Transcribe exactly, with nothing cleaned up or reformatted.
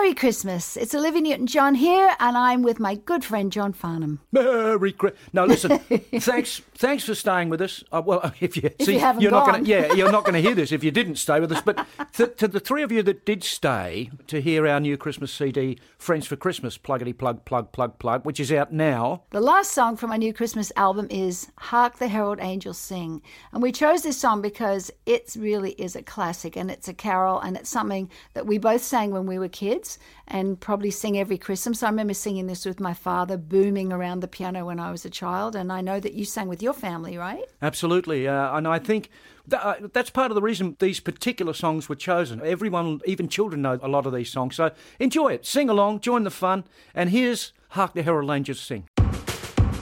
Merry Christmas. It's Olivia Newton-John here, and I'm with my good friend John Farnham. Merry Christmas. Now, listen, thanks thanks for staying with us. Uh, well, if you, if see, you haven't you're gone. not gonna, yeah, you're not going to hear this if you didn't stay with us. But th- to the three of you that did stay to hear our new Christmas C D, Friends for Christmas, pluggity plug, plug, plug, plug, which is out now. The last song from my new Christmas album is Hark the Herald Angels Sing. And we chose this song because it really is a classic, and it's a carol, and it's something that we both sang when we were kids and probably sing every Christmas. I remember singing this with my father, booming around the piano when I was a child, and I know that you sang with your family, right? Absolutely, uh, and I think th- uh, that's part of the reason these particular songs were chosen. Everyone, even children, know a lot of these songs, so enjoy it, sing along, join the fun, and here's Hark the Herald Angels Sing.